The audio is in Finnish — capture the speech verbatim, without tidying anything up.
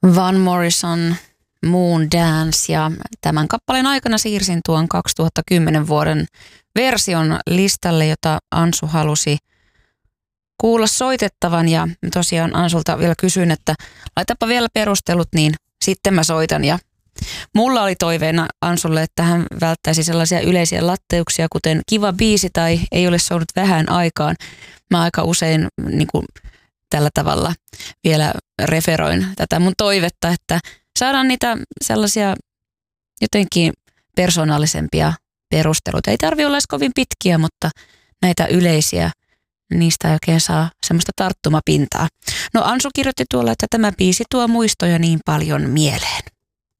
Van Morrison, Moon Dance, ja tämän kappaleen aikana siirsin tuon kaksituhattakymmenen vuoden version listalle, jota Ansu halusi kuulla soitettavan, ja tosiaan Ansulta vielä kysyin, että laitapa vielä perustelut, niin sitten mä soitan, ja mulla oli toiveena Ansulle, että hän välttäisi sellaisia yleisiä latteuksia, kuten kiva biisi tai ei ole soinut vähän aikaan. Mä aika usein niin kuin tällä tavalla vielä referoin tätä mun toivetta, että saadaan niitä sellaisia jotenkin persoonallisempia perusteluita. Ei tarvitse olla edes kovin pitkiä, mutta näitä yleisiä, niistä ei oikein saa semmoista tarttumapintaa. No Ansu kirjoitti tuolla, että tämä biisi tuo muistoja niin paljon mieleen.